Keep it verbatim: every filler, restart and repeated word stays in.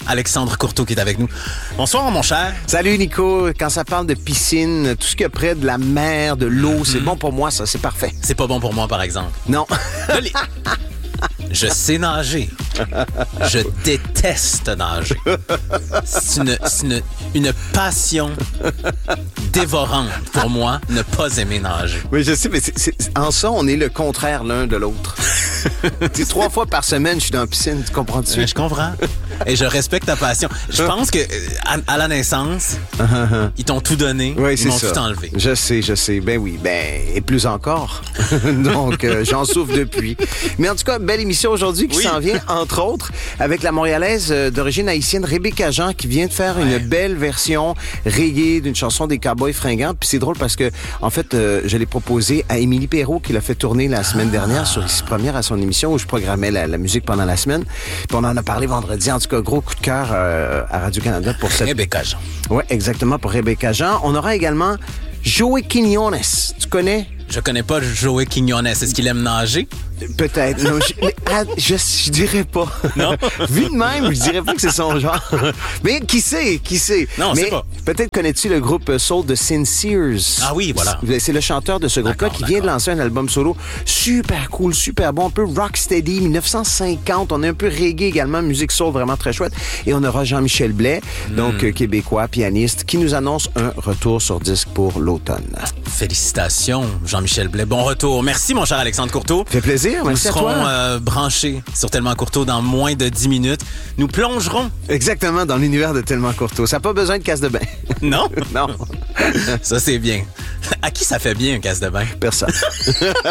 Alexandre Courteau qui est avec nous. Bonsoir, mon cher. Salut, Nico. Quand ça parle de piscine, tout ce qui est près de la mer, de l'eau, mm-hmm. c'est bon pour moi, ça, c'est parfait. C'est pas bon pour moi, par exemple. Non. Les... Je sais nager. Je déteste nager. C'est une, c'est une, une passion dévorante pour moi, ne pas aimer nager. Oui, je sais, mais c'est, c'est, en ça, on est le contraire l'un de l'autre. C'est trois fois par semaine, je suis dans la piscine, tu comprends-tu? Euh, je comprends. Et je respecte ta passion. Je pense que à, à la naissance, uh-huh. ils t'ont tout donné, oui, ils m'ont ça. tout enlevé. Je sais, je sais. Ben oui, ben et plus encore. Donc, euh, j'en souffre depuis. Mais en tout cas, belle émission aujourd'hui qui oui. s'en vient, entre autres, avec la Montréalaise euh, d'origine haïtienne Rebecca Jean qui vient de faire ouais. une belle version reggae d'une chanson des Cowboys fringants. Puis c'est drôle parce que, en fait, euh, je l'ai proposé à Émilie Perrault qui l'a fait tourner la semaine ah. dernière sur Ici Première à son émission où je programmais la, la musique pendant la semaine. Puis on en a parlé vendredi. En tout cas, gros coup de cœur euh, à Radio-Canada pour cette... Rebecca Jean. Oui, exactement, pour Rebecca Jean. On aura également Joey Quiñones. Tu connais? Je connais pas Joey Quiñones. Est-ce qu'il aime nager? Peut-être. Non, je, mais, ah, je, je dirais pas. Non? Vu de même, je dirais pas que c'est son genre. Mais qui sait, qui sait? Non, mais c'est pas. Peut-être connais-tu le groupe soul de Sincères? Ah oui, voilà. C'est le chanteur de ce groupe-là d'accord, qui d'accord. vient de lancer un album solo super cool, super bon, un peu rocksteady, dix-neuf cent cinquante. On a un peu reggae également, musique soul vraiment très chouette. Et on aura Jean-Michel Blais, mm. donc euh, québécois, pianiste, qui nous annonce un retour sur disque pour l'automne. Félicitations, Jean-Michel Blais. Bon retour. Merci, mon cher Alexandre Courteau. Ça fait plaisir. Merci Nous à toi. serons euh, branchés sur Tellement Courteau dans moins de dix minutes. Nous plongerons. Exactement, dans l'univers de Tellement Courteau. Ça n'a pas besoin de casse de bain. Non? Non. Ça, c'est bien. À qui ça fait bien, un casse de bain? Personne.